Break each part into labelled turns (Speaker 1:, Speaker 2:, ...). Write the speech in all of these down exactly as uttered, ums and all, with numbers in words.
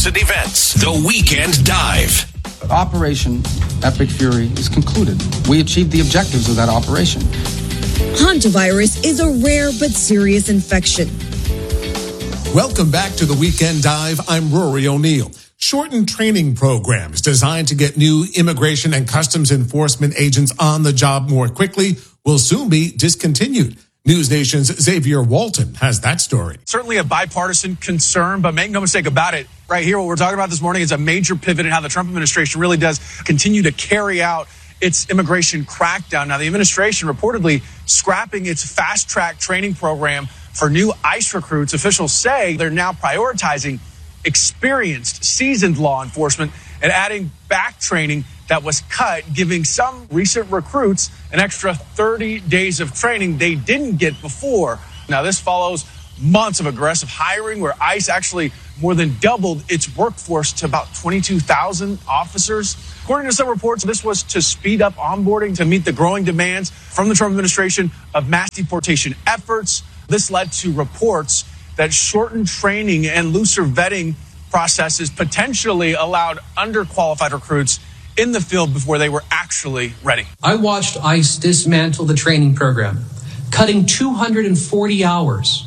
Speaker 1: news and events. The Weekend Dive.
Speaker 2: Operation Epic Fury is concluded. We achieved the objectives of that operation.
Speaker 3: Hantavirus is a rare but serious infection.
Speaker 4: Welcome back to the Weekend Dive. I'm Rory O'Neill. Shortened training programs designed to get new immigration and customs enforcement agents on the job more quickly will soon be discontinued. News Nation's Xavier Walton has that story.
Speaker 5: Certainly a bipartisan concern, but make no mistake about it. Right here, what we're talking about this morning is a major pivot in how the Trump administration really does continue to carry out its immigration crackdown. Now, the administration reportedly scrapping its fast-track training program for new ICE recruits. Officials say they're now prioritizing experienced, seasoned law enforcement and adding back training that was cut, giving some recent recruits an extra thirty days of training they didn't get before. Now, this follows months of aggressive hiring where ICE actually more than doubled its workforce to about twenty-two thousand officers. According to some reports, this was to speed up onboarding to meet the growing demands from the Trump administration of mass deportation efforts. This led to reports that shortened training and looser vetting processes potentially allowed underqualified recruits in the field before they were actually ready.
Speaker 6: I watched ICE dismantle the training program, cutting two hundred forty hours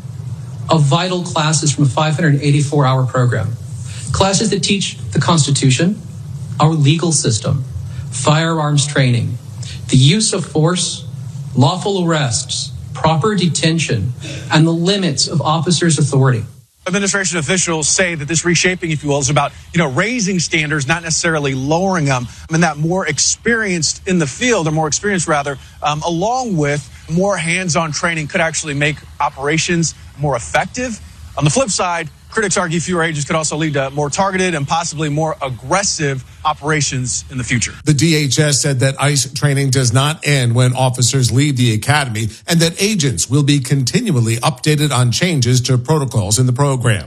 Speaker 6: of vital classes from a five hundred eighty-four hour program. Classes that teach the Constitution, our legal system, firearms training, the use of force, lawful arrests, proper detention, and the limits of officers' authority.
Speaker 5: Administration officials say that this reshaping, if you will, is about, you know, raising standards, not necessarily lowering them. I mean, that more experienced in the field, or more experienced rather, um, along with more hands-on training could actually make operations more effective. On the flip side, critics argue fewer agents could also lead to more targeted and possibly more aggressive operations in the future.
Speaker 4: The D H S said that ICE training does not end when officers leave the academy and that agents will be continually updated on changes to protocols in the program.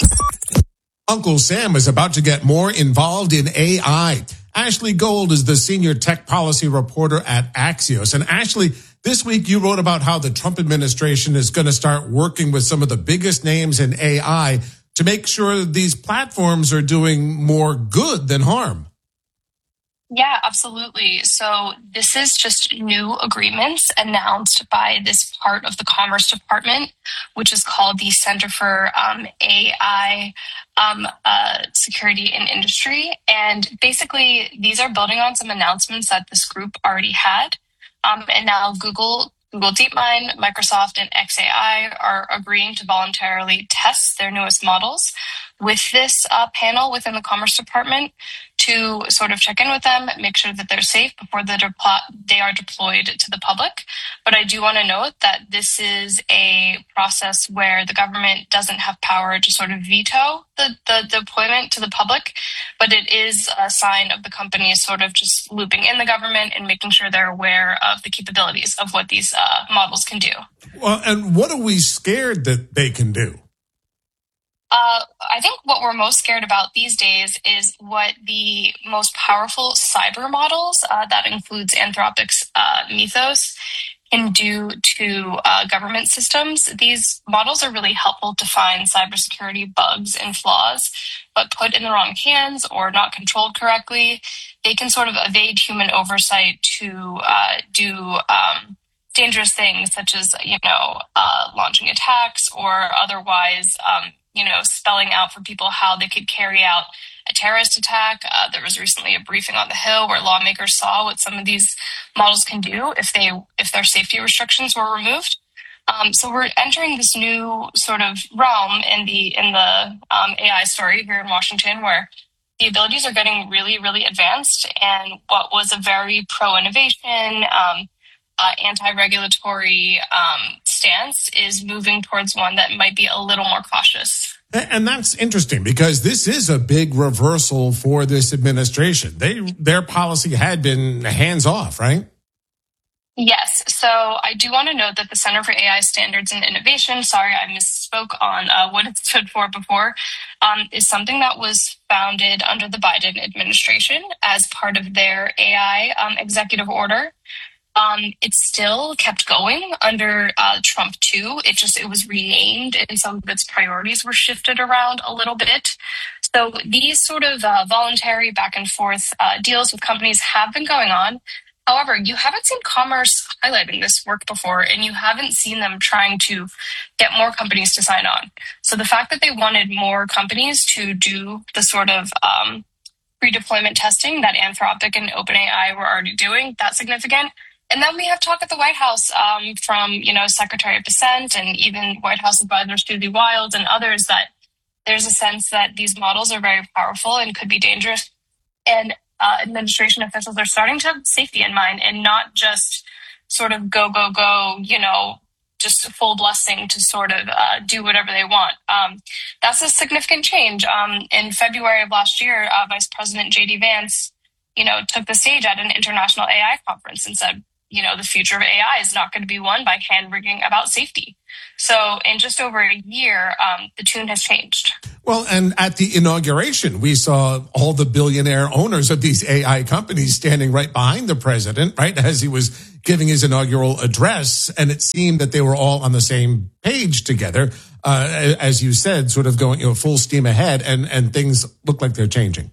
Speaker 4: Uncle Sam is about to get more involved in A I. Ashley Gold is the senior tech policy reporter at Axios. And Ashley, this week you wrote about how the Trump administration is going to start working with some of the biggest names in A I to make sure these platforms are doing more good than harm.
Speaker 7: Yeah, absolutely. So this is just new agreements announced by this part of the Commerce Department, which is called the Center for um, A I um, uh, Security in Industry. And basically, these are building on some announcements that this group already had. Um, and now Google, Google DeepMind, Microsoft, and X A I are agreeing to voluntarily test their newest models with this uh, panel within the Commerce Department to sort of check in with them, make sure that they're safe before they're de- they are deployed to the public. But I do want to note that this is a process where the government doesn't have power to sort of veto the, the deployment to the public, but it is a sign of the companies sort of just looping in the government and making sure they're aware of the capabilities of what these uh, models can do.
Speaker 4: Well, and what are we scared that they can do?
Speaker 7: Uh, I think what we're most scared about these days is what the most powerful cyber models, uh, that includes Anthropic's uh, Mythos, can do to uh, government systems. These models are really helpful to find cybersecurity bugs and flaws, but put in the wrong hands or not controlled correctly, they can sort of evade human oversight to uh, do um, dangerous things such as, you know, uh, launching attacks or otherwise um, you know, spelling out for people how they could carry out a terrorist attack. Uh, there was recently a briefing on the Hill where lawmakers saw what some of these models can do if they if their safety restrictions were removed. Um, so we're entering this new sort of realm in the in the um, A I story here in Washington, where the abilities are getting really, really advanced, and what was a very pro-innovation, um, uh, anti-regulatory um, stance is moving towards one that might be a little more cautious.
Speaker 4: And that's interesting because this is a big reversal for this administration. They their policy had been hands off, right?
Speaker 7: Yes. So I do want to note that the Center for A I Standards and Innovation, sorry, I misspoke on uh, what it stood for before, um, is something that was founded under the Biden administration as part of their A I um, executive order. Um, it still kept going under uh, Trump too. It just, it was renamed and some of its priorities were shifted around a little bit. So these sort of uh, voluntary back and forth uh, deals with companies have been going on. However, you haven't seen Commerce highlighting this work before, and you haven't seen them trying to get more companies to sign on. So the fact that they wanted more companies to do the sort of um, pre-deployment testing that Anthropic and OpenAI were already doing, that's significant. And then we have talk at the White House um, from, you know, Secretary of Dissent and even White House advisor Susie Wild and others that there's a sense that these models are very powerful and could be dangerous. And uh, administration officials are starting to have safety in mind and not just sort of go, go, go, you know, just full blessing to sort of uh, do whatever they want. Um, that's a significant change. Um, in February of last year, uh, Vice President J D Vance, you know, took the stage at an international A I conference and said, you know, the future of A I is not going to be won by hand-wringing about safety. So in just over a year, um, the tune has changed.
Speaker 4: Well, and at the inauguration, we saw all the billionaire owners of these A I companies standing right behind the president, right, as he was giving his inaugural address. And it seemed that they were all on the same page together, uh, as you said, sort of going, you know, full steam ahead, and, and things look like they're changing.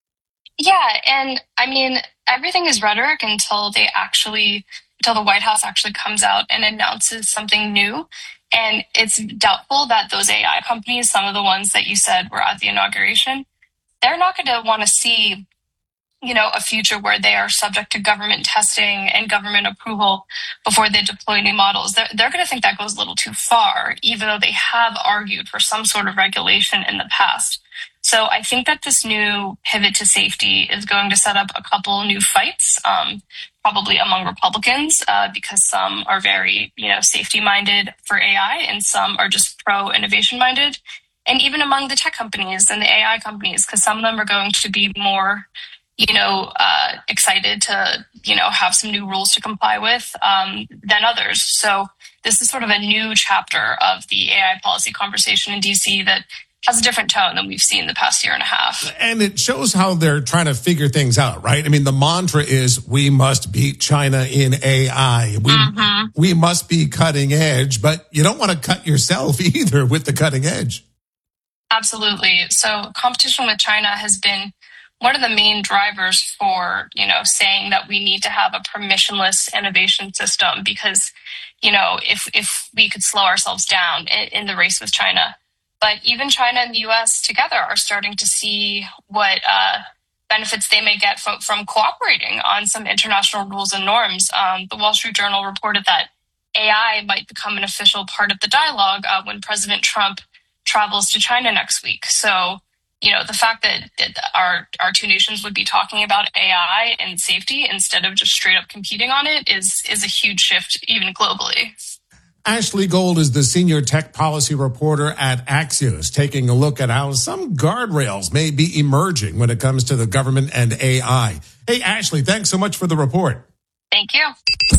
Speaker 7: Yeah, and I mean, everything is rhetoric until they actually, until the White House actually comes out and announces something new. And it's doubtful that those A I companies, some of the ones that you said were at the inauguration, they're not going to want to see, you know, a future where they are subject to government testing and government approval before they deploy new models. They're, they're going to think that goes a little too far, even though they have argued for some sort of regulation in the past. So I think that this new pivot to safety is going to set up a couple new fights, um, probably among Republicans, uh, because some are very, you know, safety-minded for A I and some are just pro-innovation-minded. And even among the tech companies and the A I companies, because some of them are going to be more, you know, uh, excited to, you know, have some new rules to comply with um, than others. So this is sort of a new chapter of the A I policy conversation in D C that has a different tone than we've seen the past year and a half.
Speaker 4: And it shows how they're trying to figure things out, right? I mean, the mantra is we must beat China in A I. We, mm-hmm. we must be cutting edge, but you don't want to cut yourself either with the cutting edge.
Speaker 7: Absolutely. So competition with China has been one of the main drivers for, you know, saying that we need to have a permissionless innovation system because, you know, if, if we could slow ourselves down in, in the race with China. But even China and the U S together are starting to see what uh, benefits they may get from, from cooperating on some international rules and norms. Um, the Wall Street Journal reported that A I might become an official part of the dialogue uh, when President Trump travels to China next week. So, you know, the fact that, that our, our two nations would be talking about A I and safety instead of just straight up competing on it is, is a huge shift even globally.
Speaker 4: Ashley Gold is the senior tech policy reporter at Axios, taking a look at how some guardrails may be emerging when it comes to the government and A I. Hey, Ashley, thanks so much for the report.
Speaker 7: Thank you.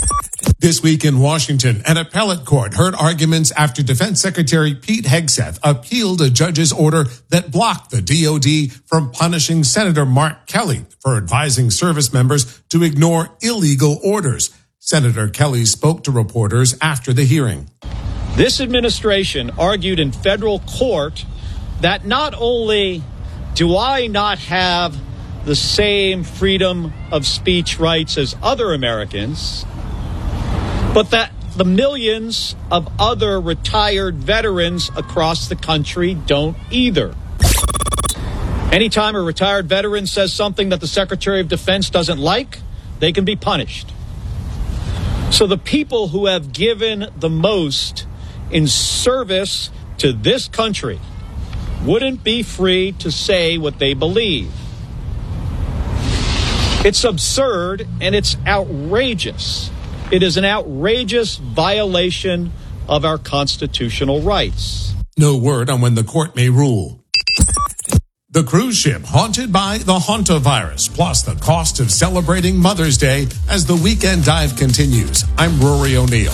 Speaker 4: This week in Washington, an appellate court heard arguments after Defense Secretary Pete Hegseth appealed a judge's order that blocked the D O D from punishing Senator Mark Kelly for advising service members to ignore illegal orders. Senator Kelly spoke to reporters after the hearing.
Speaker 8: This administration argued in federal court that not only do I not have the same freedom of speech rights as other Americans, but that the millions of other retired veterans across the country don't either. Anytime a retired veteran says something that the Secretary of Defense doesn't like, they can be punished. So the people who have given the most in service to this country wouldn't be free to say what they believe. It's absurd and it's outrageous. It is an outrageous violation of our constitutional rights.
Speaker 4: No word on when the court may rule. The cruise ship haunted by the hantavirus, plus the cost of celebrating Mother's Day as the Weekend Dive continues. I'm Rory O'Neill.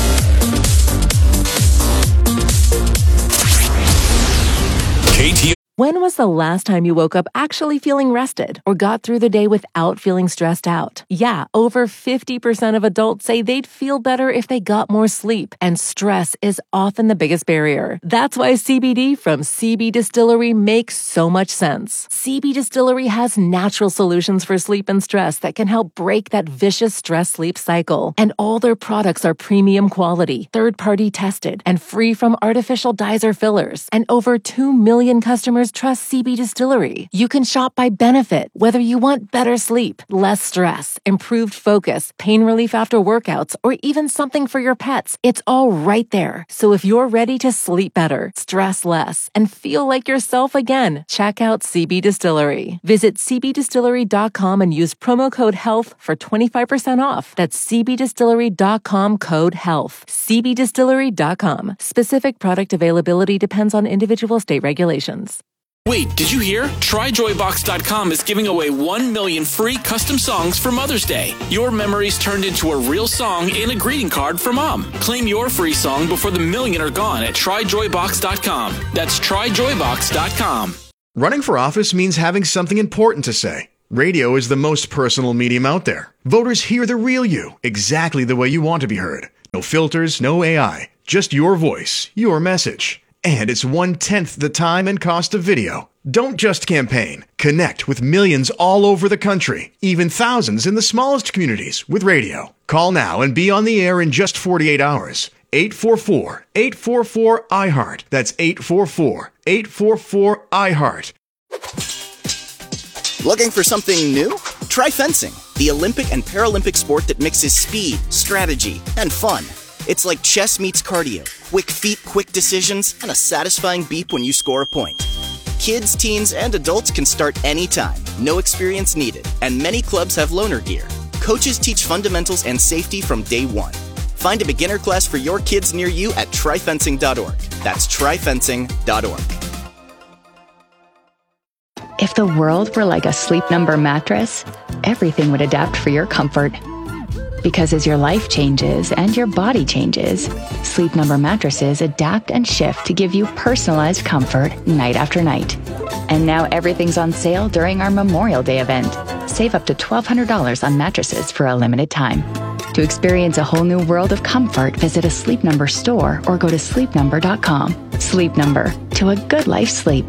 Speaker 1: K T
Speaker 9: When was the last time you woke up actually feeling rested or got through the day without feeling stressed out? Yeah, over fifty percent of adults say they'd feel better if they got more sleep, and stress is often the biggest barrier. That's why C B D from C B Distillery makes so much sense. C B Distillery has natural solutions for sleep and stress that can help break that vicious stress-sleep cycle. And all their products are premium quality, third-party tested, and free from artificial dyes or fillers. And over two million customers trust C B Distillery. You can shop by benefit, whether you want better sleep, less stress, improved focus, pain relief after workouts, or even something for your pets. It's all right there. So if you're ready to sleep better, stress less, and feel like yourself again, check out C B Distillery. Visit c b distillery dot com and use promo code HEALTH for twenty-five percent off. That's c b distillery dot com code HEALTH. c b distillery dot com. Specific product availability depends on individual state regulations.
Speaker 10: Wait, did you hear? try joy box dot com is giving away one million free custom songs for Mother's Day. Your memories turned into a real song and a greeting card for Mom. Claim your free song before the million are gone at try joy box dot com. That's try joy box dot com.
Speaker 11: Running for office means having something important to say. Radio is the most personal medium out there. Voters hear the real you, exactly the way you want to be heard. No filters, no A I, just your voice, your message. And it's one-tenth the time and cost of video. Don't just campaign. Connect with millions all over the country, even thousands in the smallest communities with radio. Call now and be on the air in just forty-eight hours. eight four four, eight four four, I heart. That's eight four four, eight four four, I heart.
Speaker 12: Looking for something new? Try fencing, the Olympic and Paralympic sport that mixes speed, strategy, and fun. It's like chess meets cardio, quick feet, quick decisions, and a satisfying beep when you score a point. Kids, teens, and adults can start anytime, no experience needed, and many clubs have loaner gear. Coaches teach fundamentals and safety from day one. Find a beginner class for your kids near you at try fencing dot org. That's try fencing dot org.
Speaker 13: If the world were like a Sleep Number mattress, everything would adapt for your comfort. Because as your life changes and your body changes, Sleep Number mattresses adapt and shift to give you personalized comfort night after night. And now everything's on sale during our Memorial Day event. Save up to twelve hundred dollars on mattresses for a limited time. To experience a whole new world of comfort, visit a Sleep Number store or go to sleep number dot com. Sleep Number, to a good life's sleep.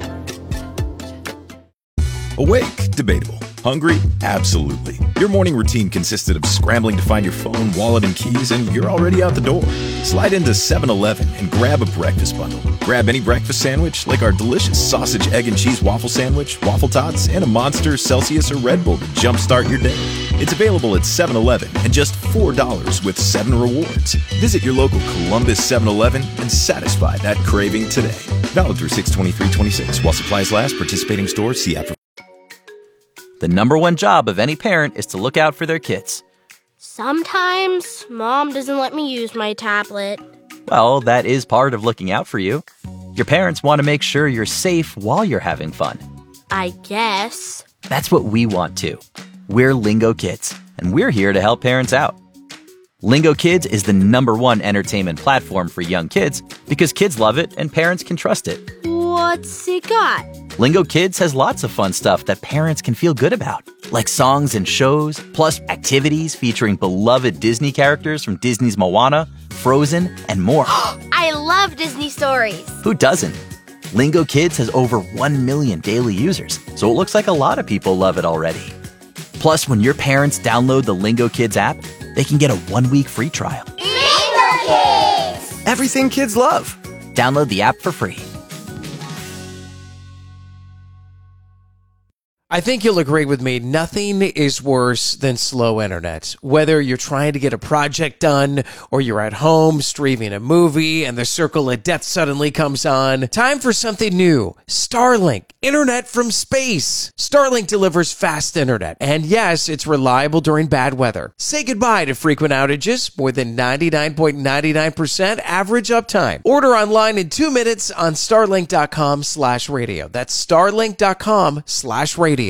Speaker 14: Awake? Debatable. Hungry? Absolutely. Your morning routine consisted of scrambling to find your phone, wallet, and keys, and you're already out the door. Slide into seven eleven and grab a breakfast bundle. Grab any breakfast sandwich, like our delicious sausage, egg, and cheese waffle sandwich, waffle tots, and a Monster, Celsius, or Red Bull to jumpstart your day. It's available at seven eleven and just four dollars with seven rewards. Visit your local Columbus seven eleven and satisfy that craving today. Valid through six twenty-three twenty-six. While supplies last, participating stores, see app for...
Speaker 15: The number one job of any parent is to look out for their kids.
Speaker 16: Sometimes Mom doesn't let me use my tablet.
Speaker 15: Well, that is part of looking out for you. Your parents want to make sure you're safe while you're having fun.
Speaker 16: I guess.
Speaker 15: That's what we want too. We're Lingo Kids, and we're here to help parents out. Lingo Kids is the number one entertainment platform for young kids because kids love it and parents can trust it.
Speaker 16: What's it got?
Speaker 15: Lingo Kids has lots of fun stuff that parents can feel good about, like songs and shows, plus activities featuring beloved Disney characters from Disney's Moana, Frozen, and more.
Speaker 16: I love Disney stories.
Speaker 15: Who doesn't? Lingo Kids has over one million daily users, so it looks like a lot of people love it already. Plus, when your parents download the Lingo Kids app, they can get a one-week free trial.
Speaker 16: Lingo Kids!
Speaker 15: Everything kids love. Download the app for free.
Speaker 17: I think you'll agree with me, nothing is worse than slow internet. Whether you're trying to get a project done or you're at home streaming a movie and the circle of death suddenly comes on, time for something new. Starlink, internet from space. Starlink delivers fast internet, and yes, it's reliable during bad weather. Say goodbye to frequent outages, more than ninety-nine point nine nine percent average uptime. Order online in two minutes on starlink dot com slash radio. That's starlink dot com slash radio.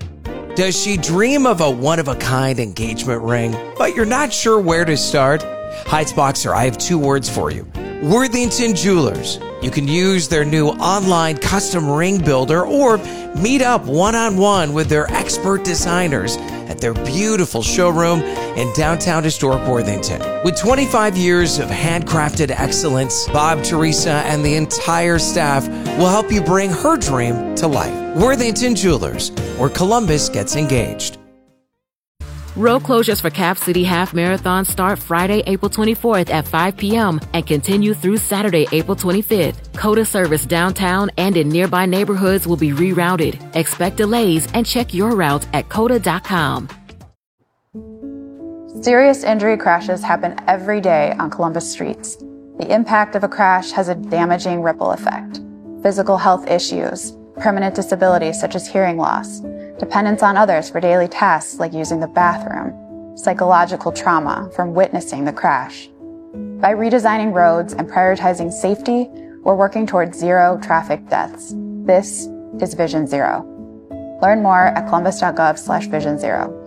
Speaker 17: Does she dream of a one-of-a-kind engagement ring, but you're not sure where to start? Heitzboxer, I have two words for you. Worthington Jewelers. You can use their new online custom ring builder or meet up one-on-one with their expert designers at their beautiful showroom in downtown historic Worthington. With twenty-five years of handcrafted excellence, Bob, Teresa, and the entire staff will help you bring her dream to life. Worthington Jewelers, where Columbus gets engaged.
Speaker 9: Road closures for Cap City Half Marathon start Friday, April twenty-fourth at five p.m. and continue through Saturday, April twenty-fifth. COTA service downtown and in nearby neighborhoods will be rerouted. Expect delays and check your route at cota dot com.
Speaker 18: Serious injury crashes happen every day on Columbus streets. The impact of a crash has a damaging ripple effect. Physical health issues, permanent disabilities such as hearing loss, dependence on others for daily tasks like using the bathroom, psychological trauma from witnessing the crash. By redesigning roads and prioritizing safety, we're working towards zero traffic deaths. This is Vision Zero. Learn more at columbus dot gov slash vision zero.